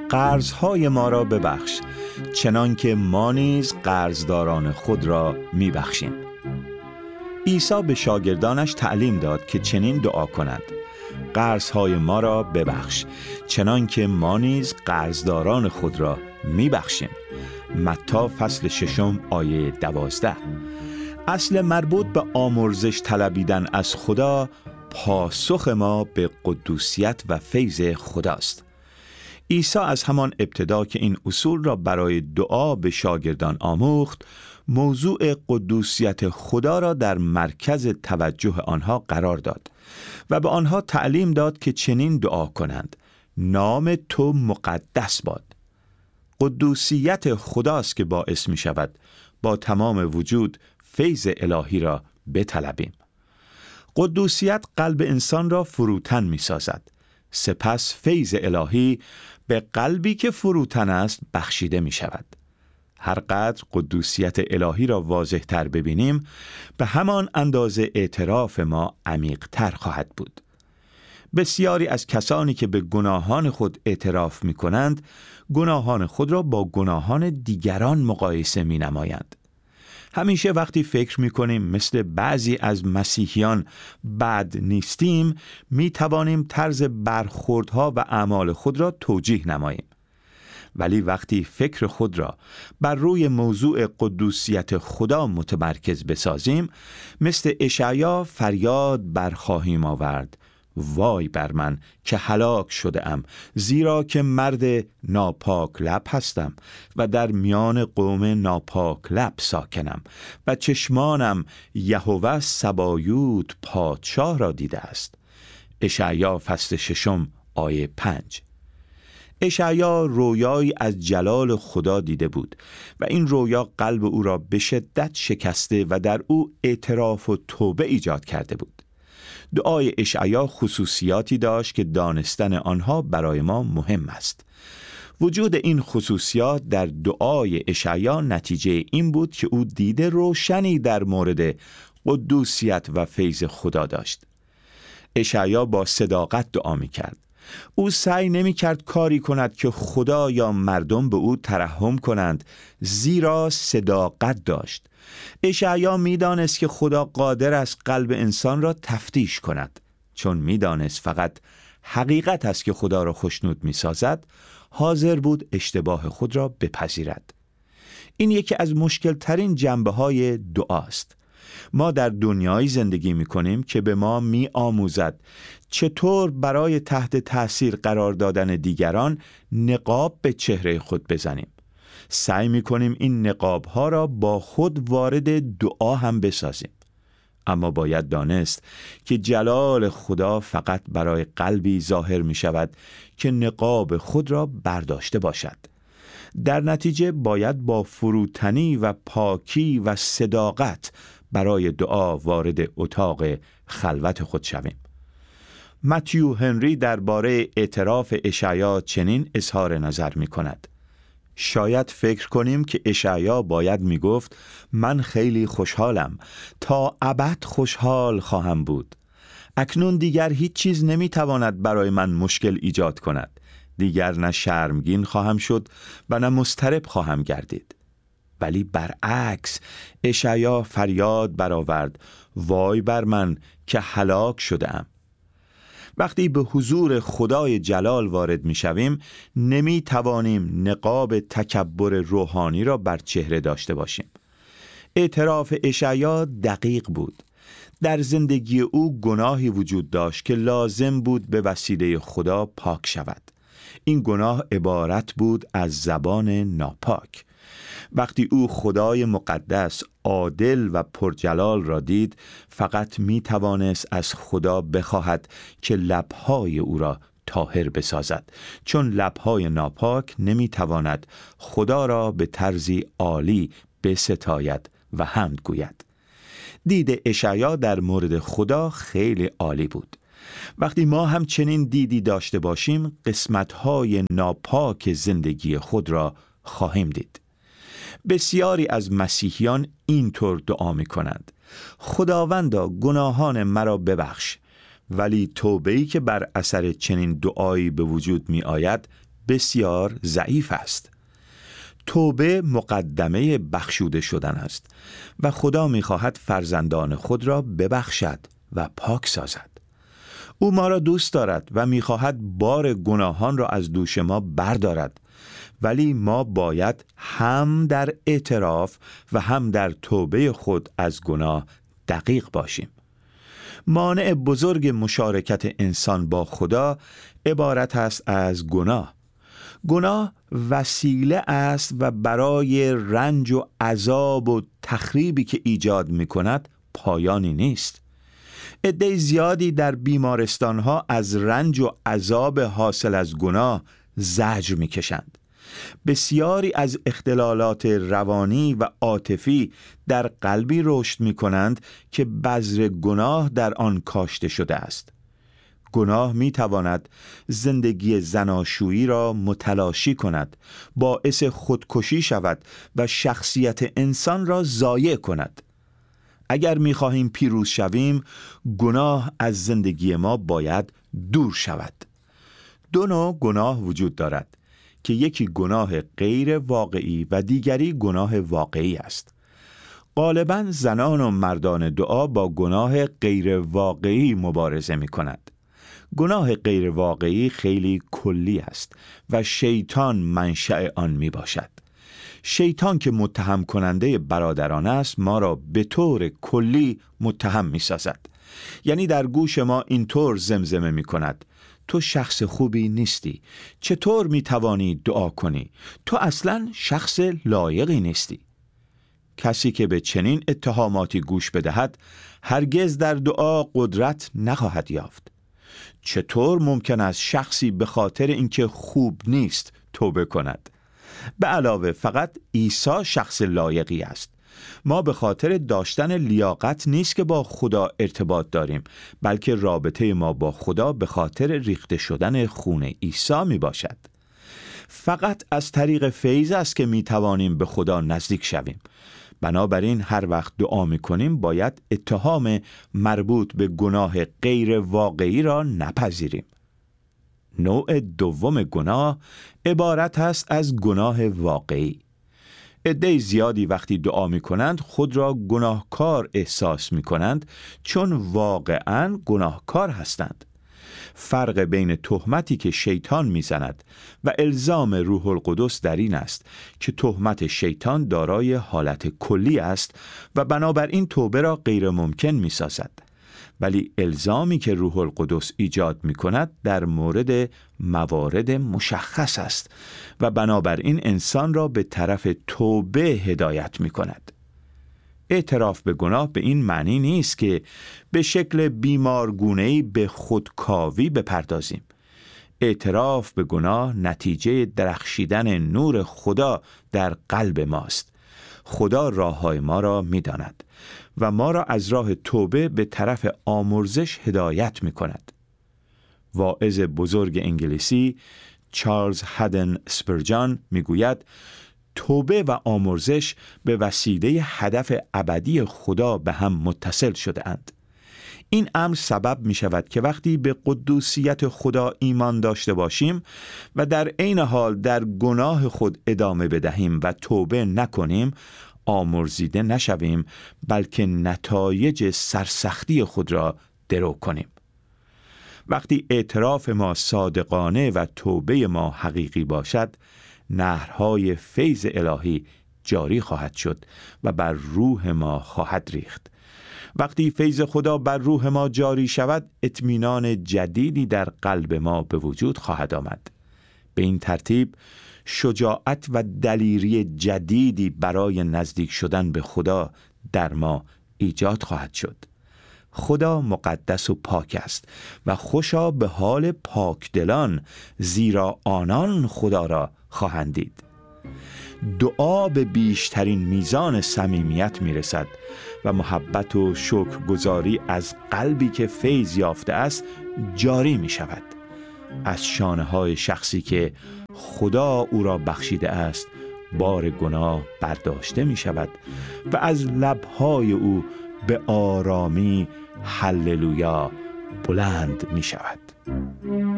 قرضهای ما را ببخش چنان که ما نیز قرضداران خود را میبخشیم. عیسی به شاگردانش تعلیم داد که چنین دعا کنند: قرضهای ما را ببخش چنان که ما نیز قرضداران خود را میبخشیم. متی فصل 6 آیه 12. اصل مربوط به آمرزش طلبیدن از خدا پاسخ ما به قدوسیت و فیض خداست. عیسی از همان ابتدا که این اصول را برای دعا به شاگردان آموخت، موضوع قدوسیت خدا را در مرکز توجه آنها قرار داد و به آنها تعلیم داد که چنین دعا کنند: نام تو مقدس باد. قدوسیت خداست که باعث می شود با تمام وجود فیض الهی را بطلبیم. قدوسیت قلب انسان را فروتن می سازد. سپس فیض الهی به قلبی که فروتن است بخشیده می شود. هر قدر قدوسیت الهی را واضح تر ببینیم، به همان اندازه اعتراف ما عمیق تر خواهد بود. بسیاری از کسانی که به گناهان خود اعتراف می کنند، گناهان خود را با گناهان دیگران مقایسه می نمایند. همیشه وقتی فکر می کنیم مثل بعضی از مسیحیان بد نیستیم، می توانیم طرز برخوردها و اعمال خود را توجیه نماییم. ولی وقتی فکر خود را بر روی موضوع قدوسیت خدا متمرکز بسازیم، مثل اشعیا فریاد برخواهیم آورد: وای بر من که هلاک شده ام، زیرا که مرد ناپاک لب هستم و در میان قوم ناپاک لب ساکنم و چشمانم یهوه سبایوت پادشاه را دیده است. اشعیا فصل 6 آیه 5. اشعیا رویایی از جلال خدا دیده بود و این رویا قلب او را به شدت شکسته و در او اعتراف و توبه ایجاد کرده بود. دعای اشعیا خصوصیاتی داشت که دانستن آنها برای ما مهم است. وجود این خصوصیات در دعای اشعیا نتیجه این بود که او دید روشنی در مورد قدوسیت و فیض خدا داشت. اشعیا با صداقت دعا می کرد. او سعی نمی کرد کاری کند که خدا یا مردم به او ترحم کنند، زیرا صداقت داشت. اشعیا می دانست که خدا قادر است قلب انسان را تفتیش کند. چون می دانست فقط حقیقت است که خدا را خوشنود می سازد، حاضر بود اشتباه خود را بپذیرد. این یکی از مشکل ترین جنبه های دعاست. ما در دنیایی زندگی می کنیم که به ما می آموزد چطور برای تحت تأثیر قرار دادن دیگران نقاب به چهره خود بزنیم. سعی می کنیم این نقاب ها را با خود وارد دعا هم بسازیم. اما باید دانست که جلال خدا فقط برای قلبی ظاهر می شود که نقاب خود را برداشته باشد. در نتیجه باید با فروتنی و پاکی و صداقت برای دعا وارد اتاق خلوت خود شویم. متیو هنری درباره اعتراف اشعیا چنین اظهار نظر می کند: شاید فکر کنیم که اشعیا باید می گفت من خیلی خوشحالم، تا ابد خوشحال خواهم بود. اکنون دیگر هیچ چیز نمی تواند برای من مشکل ایجاد کند. دیگر نه شرمگین خواهم شد و نه مضطرب خواهم گردید. ولی برعکس اشعیا فریاد برآورد: وای بر من که هلاک شده ام. وقتی به حضور خدای جلال وارد می شویم، نمی توانیم نقاب تکبر روحانی را بر چهره داشته باشیم. اعتراف اشعیا دقیق بود. در زندگی او گناهی وجود داشت که لازم بود به وسیله خدا پاک شود. این گناه عبارت بود از زبان ناپاک. وقتی او خدای مقدس، عادل و پرجلال را دید، فقط می توانست از خدا بخواهد که لبهای او را طاهر بسازد، چون لبهای ناپاک نمی تواند خدا را به طرزی عالی بستاید و حمد گوید. دید اشعیا در مورد خدا خیلی عالی بود. وقتی ما هم چنین دیدی داشته باشیم، قسمت‌های ناپاک زندگی خود را خواهیم دید. بسیاری از مسیحیان اینطور دعا می کنند: خداوندا گناهان مرا ببخش. ولی توبه‌ای که بر اثر چنین دعایی به وجود می آید بسیار ضعیف است. توبه مقدمه بخشوده شدن است و خدا می‌خواهد فرزندان خود را ببخشد و پاک سازد. او ما را دوست دارد و می‌خواهد بار گناهان را از دوش ما بردارد، ولی ما باید هم در اعتراف و هم در توبه خود از گناه دقیق باشیم. مانع بزرگ مشارکت انسان با خدا عبارت است از گناه. گناه وسیله است و برای رنج و عذاب و تخریبی که ایجاد می کند پایانی نیست. عده زیادی در بیمارستانها از رنج و عذاب حاصل از گناه زجر می کشند. بسیاری از اختلالات روانی و عاطفی در قلبی رشد می کنند که بذر گناه در آن کاشته شده است. گناه می تواند زندگی زناشویی را متلاشی کند، باعث خودکشی شود و شخصیت انسان را ضایع کند. اگر می خواهیم پیروز شویم، گناه از زندگی ما باید دور شود. دو نوع گناه وجود دارد که یکی گناه غیر واقعی و دیگری گناه واقعی است. غالباً زنان و مردان دعا با گناه غیر واقعی مبارزه می کند. گناه غیر واقعی خیلی کلی است و شیطان منشأ آن می باشد. شیطان که متهم کننده برادران است ما را به طور کلی متهم می سازد. یعنی در گوش ما اینطور زمزمه می کند: تو شخص خوبی نیستی، چطور می توانی دعا کنی؟ تو اصلاً شخص لایقی نیستی. کسی که به چنین اتهاماتی گوش بدهد هرگز در دعا قدرت نخواهد یافت. چطور ممکن است شخصی به خاطر اینکه خوب نیست توبه کند؟ به علاوه فقط عیسی شخص لایقی است. ما به خاطر داشتن لیاقت نیست که با خدا ارتباط داریم، بلکه رابطه ما با خدا به خاطر ریخته شدن خون عیسی می باشد. فقط از طریق فیض است که می توانیم به خدا نزدیک شویم. بنابراین هر وقت دعا می کنیم باید اتهام مربوط به گناه غیر واقعی را نپذیریم. نوع دوم گناه عبارت است از گناه واقعی. عده زیادی وقتی دعا می کنند خود را گناهکار احساس می کنند چون واقعاً گناهکار هستند. فرق بین تهمتی که شیطان میزند و الزام روح القدس در این است که تهمت شیطان دارای حالت کلی است و بنابراین توبه را غیر ممکن می سازد. ولی الزامی که روح القدس ایجاد می کند در مورد موارد مشخص است و بنابراین انسان را به طرف توبه هدایت می کند. اعتراف به گناه به این معنی نیست که به شکل بیمارگونه‌ای به خودکاوی بپردازیم. اعتراف به گناه نتیجه درخشیدن نور خدا در قلب ماست. خدا راه‌های ما را می‌داند و ما را از راه توبه به طرف آمرزش هدایت می‌کند. واعظ بزرگ انگلیسی چارلز هدن اسپرجان می‌گوید توبه و آمرزش به وسیله هدف ابدی خدا به هم متصل شده اند. این امر سبب می شود که وقتی به قدوسیت خدا ایمان داشته باشیم و در عین حال در گناه خود ادامه بدهیم و توبه نکنیم، آمرزیده نشویم بلکه نتایج سرسختی خود را درو کنیم. وقتی اعتراف ما صادقانه و توبه ما حقیقی باشد، نهرهای فیض الهی جاری خواهد شد و بر روح ما خواهد ریخت. وقتی فیض خدا بر روح ما جاری شود، اطمینان جدیدی در قلب ما به وجود خواهد آمد. به این ترتیب شجاعت و دلیری جدیدی برای نزدیک شدن به خدا در ما ایجاد خواهد شد. خدا مقدس و پاک است و خوشا به حال پاکدلان، زیرا آنان خدا را خواهند دید. دعا به بیشترین میزان صمیمیت میرسد و محبت و شکرگزاری از قلبی که فیض یافته است جاری می شود. از شانه‌های شخصی که خدا او را بخشیده است بار گناه برداشته می شود و از لب‌های او به آرامی هللویا بلند می شود.